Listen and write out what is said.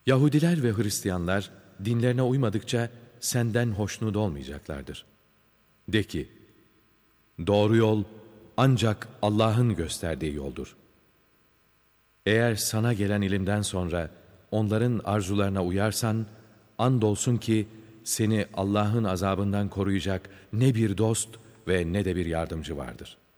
Yahudiler ve Hristiyanlar dinlerine uymadıkça senden hoşnut olmayacaklardır. De ki, doğru yol ancak Allah'ın gösterdiği yoldur. Eğer sana gelen ilimden sonra onların arzularına uyarsan, andolsun ki seni Allah'ın azabından koruyacak ne bir dost ve ne de bir yardımcı vardır.